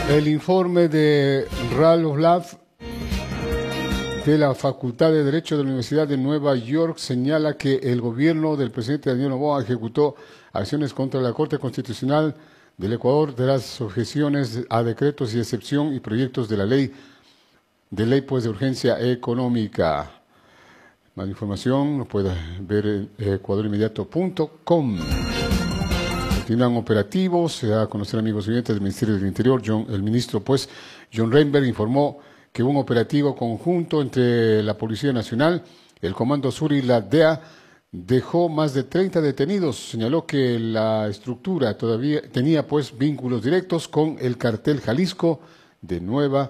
El informe de Ralph Laff de la Facultad de Derecho de la Universidad de Nueva York señala que el gobierno del presidente Daniel Noboa ejecutó acciones contra la Corte Constitucional del Ecuador de las objeciones a decretos y excepción y proyectos de la ley de urgencia económica. Más información lo puede ver en ecuadorinmediato.com. Continúan operativos, se da a conocer, amigos oyentes, del Ministerio del Interior. El ministro, John Reinberg, informó que un operativo conjunto entre la Policía Nacional, el Comando Sur y la DEA dejó más de 30 detenidos. Señaló que la estructura todavía tenía vínculos directos con el cartel Jalisco Nueva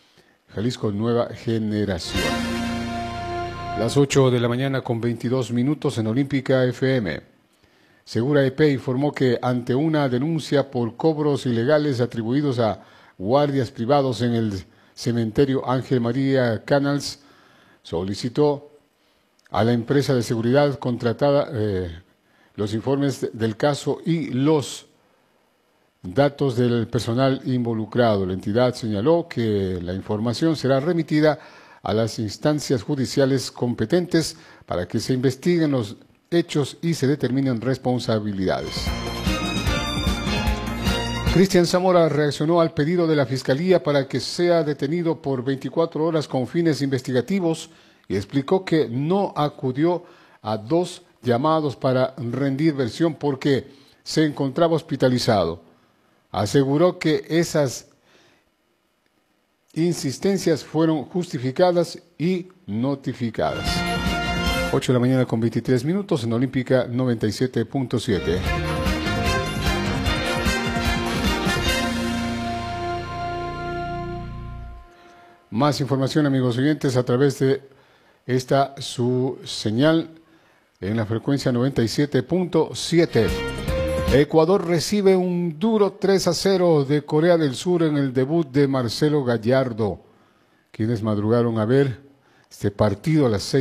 Generación. Las 8 de la mañana con 22 minutos en Olímpica FM. Segura EP informó que ante una denuncia por cobros ilegales atribuidos a guardias privados en el cementerio Ángel María Canals, solicitó a la empresa de seguridad contratada los informes del caso y los datos del personal involucrado. La entidad señaló que la información será remitida a las instancias judiciales competentes para que se investiguen los hechos y se determinen responsabilidades. Cristian Zamora reaccionó al pedido de la Fiscalía para que sea detenido por 24 horas con fines investigativos y explicó que no acudió a 2 llamados para rendir versión porque se encontraba hospitalizado. Aseguró que esas insistencias fueron justificadas y notificadas. 8 de la mañana con 23 minutos en Olímpica 97.7. Más información, amigos oyentes, a través de esta su señal en la frecuencia 97.7. Ecuador recibe un duro 3-0 de Corea del Sur en el debut de Marcelo Gallardo. Quienes madrugaron a ver este partido a las 6.